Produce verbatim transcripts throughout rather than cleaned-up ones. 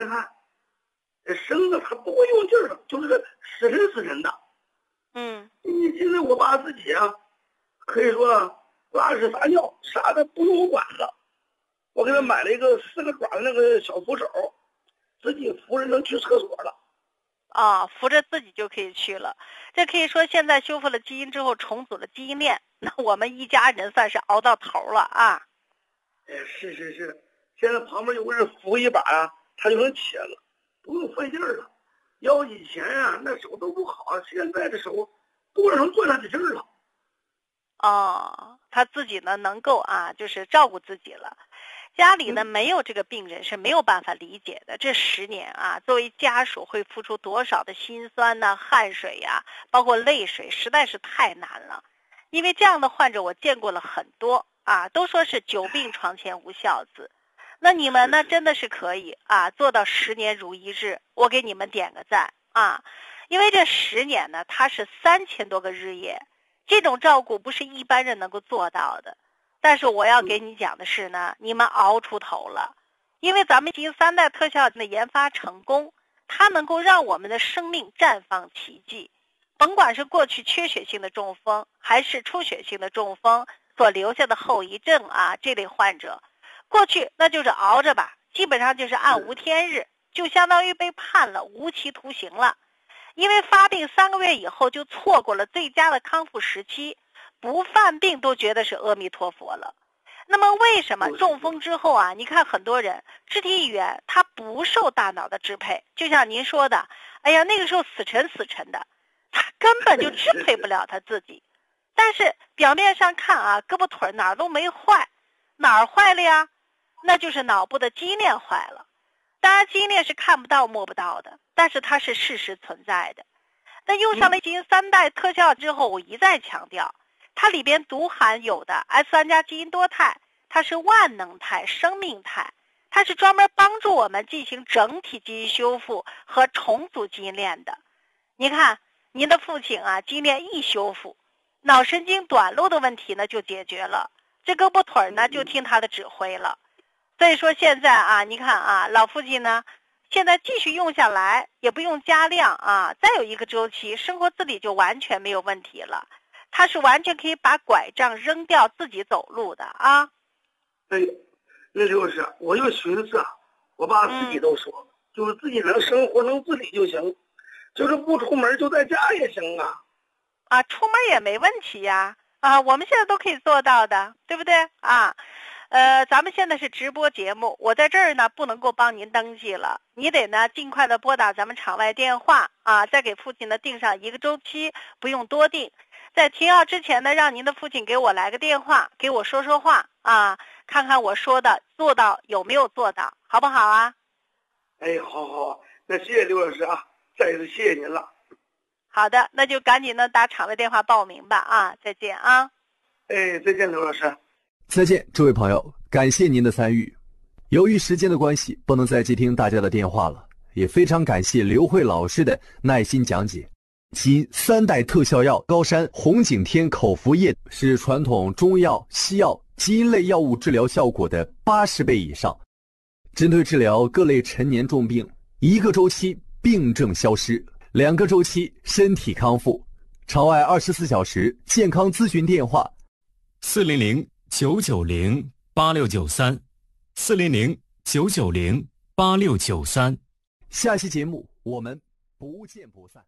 看，生的他不会用劲儿的，就是个死沉死沉的。 嗯， 你现在我爸自己啊，可以说拉屎撒尿啥的不用我管了。我给他买了一个四个爪的那个小扶手，自己扶着能去厕所了。 啊、哦，扶着自己就可以去了。这可以说现在修复了基因之后，重组了基因链，那我们一家人算是熬到头了啊。 哎，是是是，现在旁边有个人扶一把啊，他就能起来了，不用费劲儿了。要以前啊，那手都不好，现在的手多少能攥上点劲儿了。 哦，他自己呢能够啊，就是照顾自己了。家里呢没有这个病人是没有办法理解的。这十年啊，作为家属会付出多少的辛酸呐、汗水呀、包括泪水，实在是太难了。因为这样的患者我见过了很多啊，都说是久病床前无孝子。那你们呢真的是可以啊做到十年如一日，我给你们点个赞啊！因为这十年呢，它是三千多个日夜，这种照顾不是一般人能够做到的。但是我要给你讲的是呢，你们熬出头了，因为咱们基因三代特效的研发成功，它能够让我们的生命绽放奇迹。甭管是过去缺血性的中风，还是出血性的中风所留下的后遗症啊，这类患者，过去那就是熬着吧，基本上就是暗无天日，就相当于被判了无期徒刑了。因为发病三个月以后就错过了最佳的康复时期，不犯病都觉得是阿弥陀佛了。那么为什么中风之后啊，你看很多人肢体语言他不受大脑的支配，就像您说的，哎呀那个时候死沉死沉的，他根本就支配不了他自己。但是表面上看啊，胳膊腿哪儿都没坏，哪儿坏了呀？那就是脑部的基因链坏了。当然基因链是看不到摸不到的，但是它是事实存在的。那用上了基因三代特效之后，我一再强调，它里边独含有的 S 三 加基因多肽，它是万能肽、生命肽，它是专门帮助我们进行整体基因修复和重组基因链的。你看您的父亲啊，基因链一修复，脑神经短路的问题呢就解决了，这胳膊腿呢就听他的指挥了。所以说现在啊，你看啊，老父亲呢现在继续用下来，也不用加量啊，再有一个周期，生活自理就完全没有问题了。他是完全可以把拐杖扔掉，自己走路的啊。 哎，那就是我就寻思啊，我爸自己都说，嗯、就是自己能生活能自理就行，就是不出门就在家也行啊。 啊，出门也没问题呀，啊，我们现在都可以做到的，对不对啊？呃，咱们现在是直播节目，我在这儿呢不能够帮您登记了，你得呢尽快的拨打咱们场外电话啊，再给父亲呢定上一个周期，不用多定。在停药之前呢，让您的父亲给我来个电话，给我说说话啊，看看我说的做到有没有做到，好不好啊？ 哎，好好，那谢谢刘老师啊，再一次谢谢您了。 好的，那就赶紧的打场外电话报名吧啊，再见啊。 哎，再见，刘老师。 再见，这位朋友，感谢您的参与。由于时间的关系，不能再接听大家的电话了，也非常感谢刘慧老师的耐心讲解。基因三代特效药高山红景天口服液是传统中药、西药、基因类药物治疗效果的八十倍以上，针对治疗各类陈年重病，一个周期病症消失，两个周期身体康复。场外二十四小时健康咨询电话： 四零零九九零八六九三，四零零九九零八六九三。 下期节目我们不见不散。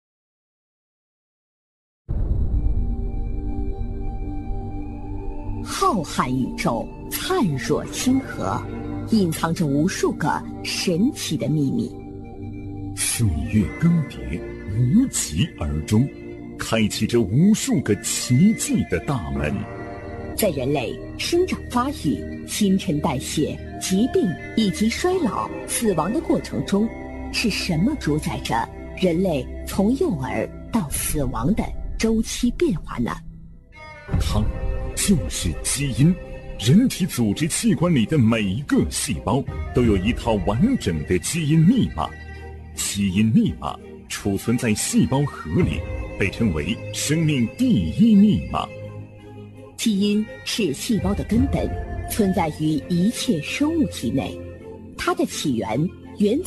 浩瀚宇宙，灿若星河，隐藏着无数个神奇的秘密。 岁月更迭，无疾而终，开启着无数个奇迹的大门。 在人类生长发育、新陈代谢、疾病以及衰老、死亡的过程中，是什么主宰着人类从幼儿到死亡的周期变化呢？ 它就是基因。人体组织器官里的每一个细胞都有一套完整的基因密码，基因密码储存在细胞核里，被称为生命第一密码。 基因是细胞的根本，存在于一切生物体内。它的起源原子